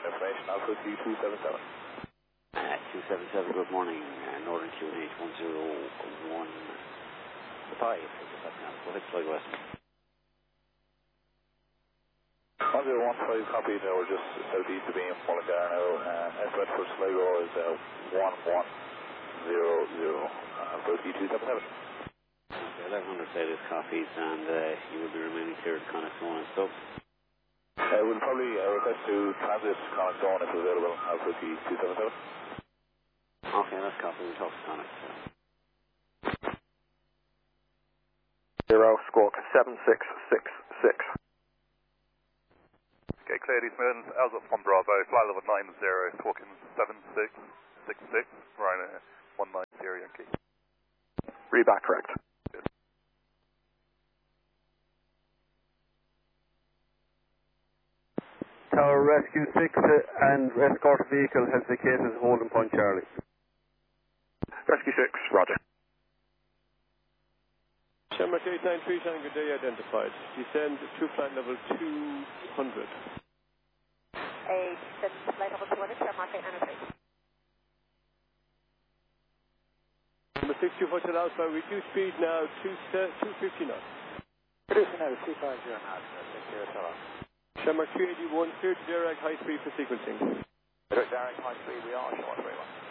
information, Alpha Q277. 277, good morning, Northern QNH 101 5. Go ahead, fly west. 1015 copy, we're just southeast of being Mullingar now. Estimate for Sligo is 1100, Alpha Q277. Okay, 1100 status copies, and you will be remaining clear to Connacht Zone and stuff. We'll probably request to transit Connacht Zone if available, Alpha Q277. Okay, let's copy, we'll talk to Connacht. 0, squawk 7666. Okay, clear these moons, Alpha from Bravo, fly level 90, squawking 7666, Ryanair 190 Yankee. Read back correct. Tower Rescue 6 and escort vehicle has vacated holding point Charlie. Rescue 6, roger. Shamrock 893 Tango Day identified. Descend to flight level 200. Descend to flight level 200, Shamrock 893. Number 62 Hotel Alpha, reduce speed now to 250 knots. Reducing now to 250 knots, take care of Tower. Shamrock 381, clear to direct high speed for sequencing. Direct high speed, we are short 31.